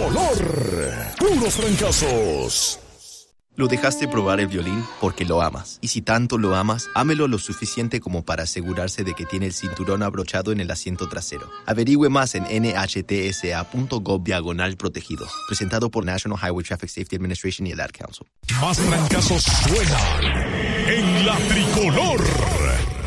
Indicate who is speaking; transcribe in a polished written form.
Speaker 1: tricolor. Puros fracasos.
Speaker 2: Lo dejaste probar el violín porque lo amas. Y si tanto lo amas, ámelo lo suficiente como para asegurarse de que tiene el cinturón abrochado en el asiento trasero. Averigüe más en nhtsa.gov/protegido. Presentado por National Highway Traffic Safety Administration y el Ad Council.
Speaker 1: Más fracasos suenan en la tricolor.